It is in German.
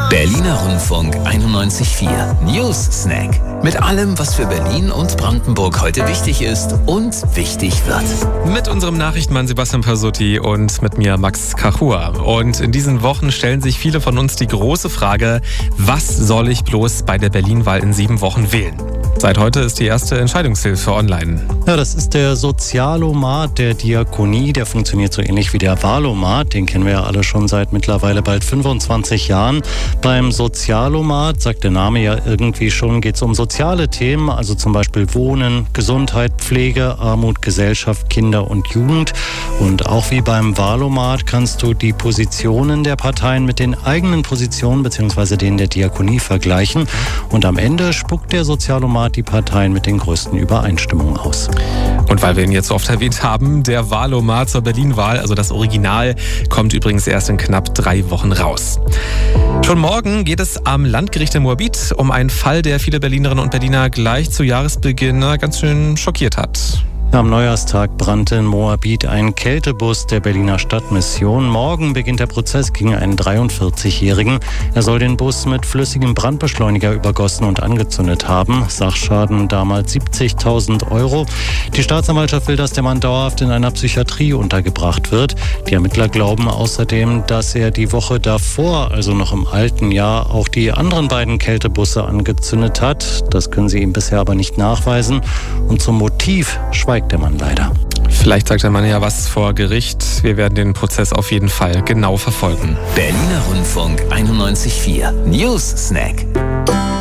Berliner Rundfunk 91.4 News Snack. Mit allem, was für Berlin und Brandenburg heute wichtig ist und wichtig wird. Mit unserem Nachrichtenmann Sebastian Pasutti und mit mir Max Kachua. Und in diesen Wochen stellen sich viele von uns die große Frage, was soll ich bloß bei der Berlin-Wahl in 7 Wochen wählen? Seit heute ist die erste Entscheidungshilfe online. Ja, das ist der Sozialomat der Diakonie. Der funktioniert so ähnlich wie der Wahlomat. Den kennen wir ja alle schon seit mittlerweile bald 25 Jahren. Beim Sozialomat, sagt der Name ja irgendwie schon, geht es um soziale Themen, also zum Beispiel Wohnen, Gesundheit, Pflege, Armut, Gesellschaft, Kinder und Jugend. Und auch wie beim Wahlomat kannst du die Positionen der Parteien mit den eigenen Positionen bzw. denen der Diakonie vergleichen. Und am Ende spuckt der Sozialomat die Parteien mit den größten Übereinstimmungen aus. Und weil wir ihn jetzt so oft erwähnt haben, der Wahlomat zur Berlin-Wahl, also das Original, kommt übrigens erst in knapp 3 Wochen raus. Schon morgen geht es am Landgericht in Moabit um einen Fall, der viele Berlinerinnen und Berliner gleich zu Jahresbeginn ganz schön schockiert hat. Am Neujahrstag brannte in Moabit ein Kältebus der Berliner Stadtmission. Morgen beginnt der Prozess gegen einen 43-Jährigen. Er soll den Bus mit flüssigem Brandbeschleuniger übergossen und angezündet haben. Sachschaden damals 70.000 Euro. Die Staatsanwaltschaft will, dass der Mann dauerhaft in einer Psychiatrie untergebracht wird. Die Ermittler glauben außerdem, dass er die Woche davor, also noch im alten Jahr, auch die anderen beiden Kältebusse angezündet hat. Das können sie ihm bisher aber nicht nachweisen. Und zum Motiv schweigt der Mann leider. Vielleicht sagt der Mann ja was vor Gericht. Wir werden den Prozess auf jeden Fall genau verfolgen. Berliner Rundfunk 91.4 News Snack.